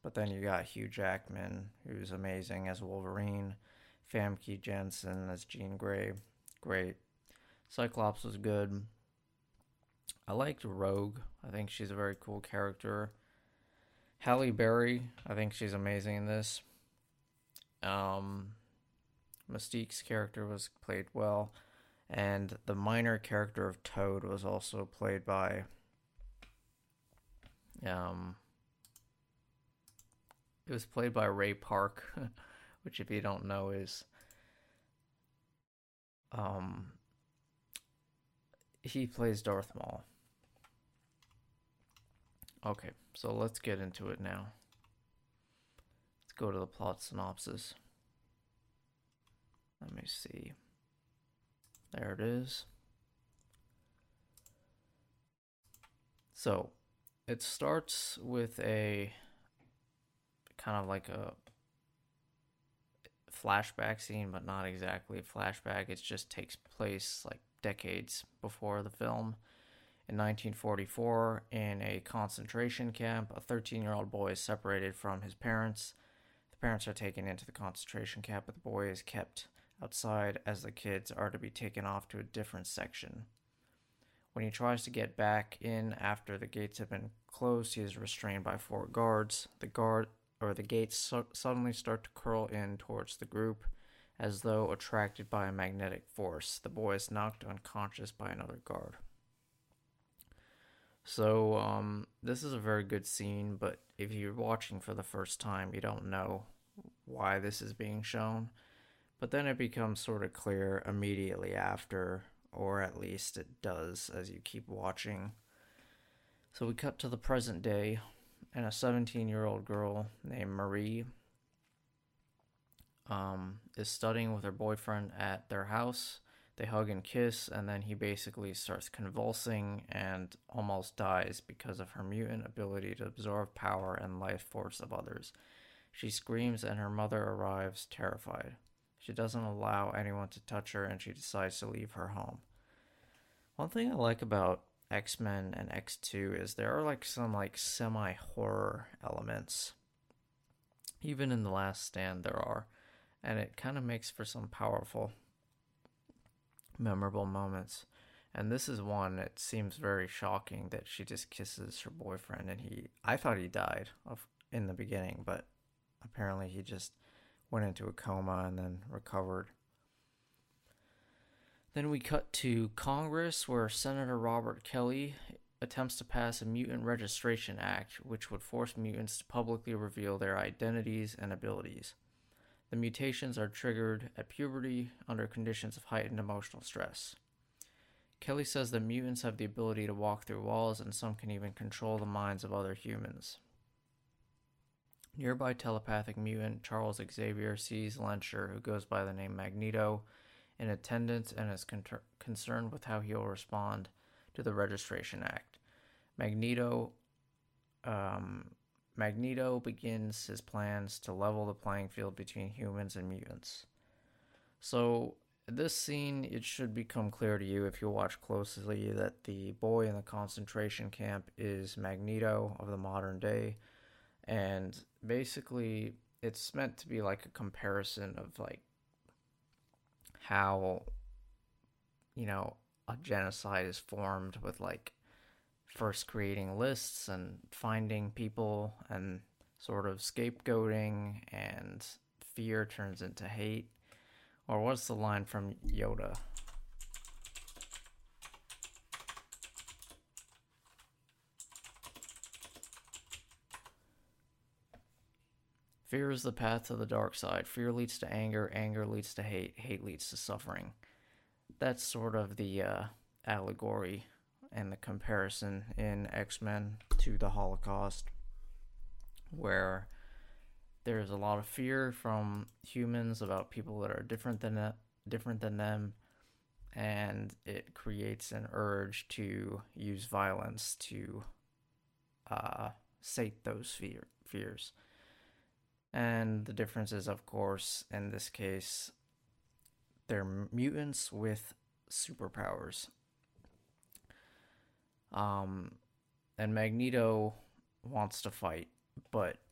But then you got Hugh Jackman, who's amazing as Wolverine, Famke Janssen as Jean Grey, great. Cyclops was good. I liked Rogue. I think she's a very cool character. Halle Berry, I think she's amazing in this. Um, Mystique's character was played well, and the minor character of Toad was also played by um, it was played by Ray Park, which if you don't know is um, he plays Darth Maul. Okay, so let's get into it now. Let's go to the plot synopsis. Let me see. There it is. So, it starts with a kind of like a flashback scene, but not exactly a flashback. It just takes place like decades before the film. In 1944, in a concentration camp, a 13-year-old boy is separated from his parents. The parents are taken into the concentration camp, but the boy is kept outside as the kids are to be taken off to a different section. When he tries to get back in after the gates have been closed, he is restrained by 4 guards. The gates suddenly start to curl in towards the group, as though attracted by a magnetic force. The boy is knocked unconscious by another guard. So, this is a very good scene, but if you're watching for the first time, you don't know why this is being shown. But then it becomes sort of clear immediately after, or at least it does as you keep watching. So we cut to the present day, and a 17-year-old girl named Marie is studying with her boyfriend at their house. They hug and kiss, and then he basically starts convulsing and almost dies because of her mutant ability to absorb power and life force of others. She screams, and her mother arrives, terrified. She doesn't allow anyone to touch her, and she decides to leave her home. One thing I like about X-Men and X2 is there are like some like semi-horror elements. Even in The Last Stand there are. And it kind of makes for some powerful, memorable moments. And this is one, it seems very shocking that she just kisses her boyfriend, and I thought he died in the beginning, but apparently he just went into a coma and then recovered. Then we cut to Congress, where Senator Robert Kelly attempts to pass a Mutant Registration Act, which would force mutants to publicly reveal their identities and abilities. The mutations are triggered at puberty under conditions of heightened emotional stress. Kelly says that mutants have the ability to walk through walls, and some can even control the minds of other humans. Nearby telepathic mutant Charles Xavier sees Lencher, who goes by the name Magneto, in attendance and is concerned with how he'll respond to the Registration Act. Magneto begins his plans to level the playing field between humans and mutants. So, this scene, it should become clear to you if you watch closely that the boy in the concentration camp is Magneto of the modern day, and basically it's meant to be like a comparison of like how, a genocide is formed with like first creating lists and finding people and sort of scapegoating, and fear turns into hate. Or what's the line from Yoda? Fear is the path to the dark side. Fear leads to anger. Anger leads to hate. Hate leads to suffering. That's sort of the allegory and the comparison in X-Men to the Holocaust, where there's a lot of fear from humans about people that are different than them, and it creates an urge to use violence to sate those fears. And the difference is, of course, in this case, they're mutants with superpowers. And Magneto wants to fight, but